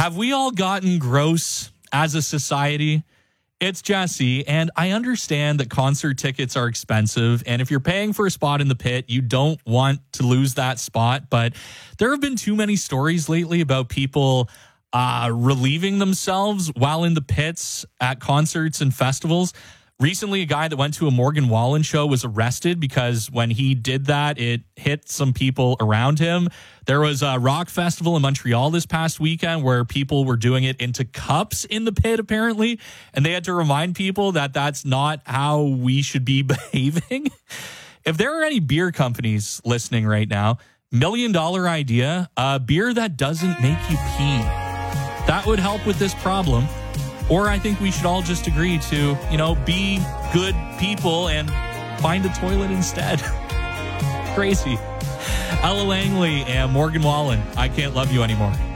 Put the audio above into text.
Have we all gotten gross as a society? It's Jesse, and I understand that concert tickets are expensive, and if you're paying for a spot in the pit, you don't want to lose that spot, but there have been too many stories lately about people relieving themselves while in the pits at concerts and festivals. Recently, a guy that went to a Morgan Wallen show was arrested because when he did that, it hit some people around him. There was a rock festival in Montreal this past weekend where people were doing it into cups in the pit, apparently, and they had to remind people that that's not how we should be behaving. If there are any beer companies listening right now, $1 million idea, a beer that doesn't make you pee. That would help with this problem. Or I think we should all just agree to, be good people and find a toilet instead. Crazy. Ella Langley and Morgan Wallen, I Can't Love You Anymore.